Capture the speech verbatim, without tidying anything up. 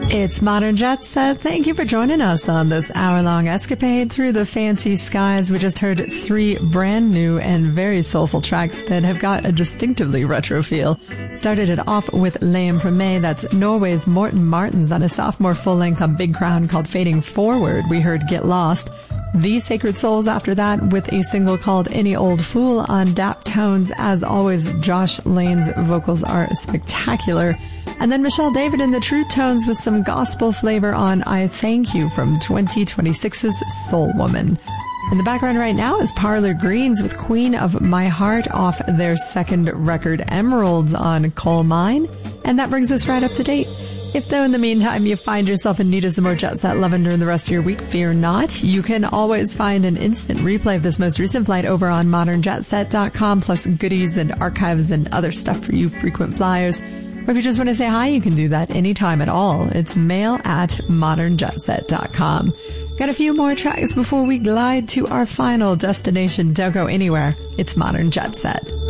It's Modern Jet Set. Thank you for joining us on this hour-long escapade through the fancy skies. We just heard three brand new and very soulful tracks that have got a distinctively retro feel. Started it off with Lame from May. That's Norway's Morten Martens on a sophomore full-length on Big Crown called Fading Forward. We heard Get Lost. The Sacred Souls after that with a single called Any Old Fool on Dap Tones. As always, Josh Lane's vocals are spectacular. And then Michelle David in the True Tones with some gospel flavor on I Thank You from twenty twenty-six's Soul Woman. In the background right now is Parlor Greens with Queen of My Heart off their second record Emeralds on Coal Mine. And that brings us right up to date. If, though, in the meantime, you find yourself in need of some more Jet Set loving during the rest of your week, fear not. You can always find an instant replay of this most recent flight over on modern jet set dot com, plus goodies and archives and other stuff for you frequent flyers. Or if you just want to say hi, you can do that anytime at all. It's mail at modern jet set dot com. Got a few more tracks before we glide to our final destination. Don't go anywhere. It's Modern Jet Set.